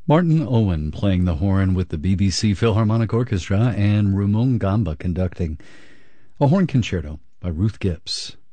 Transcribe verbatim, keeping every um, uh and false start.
Martin Owen playing the horn with the B B C Philharmonic Orchestra and Ramon Gamba conducting. A horn concerto by Ruth Gibbs.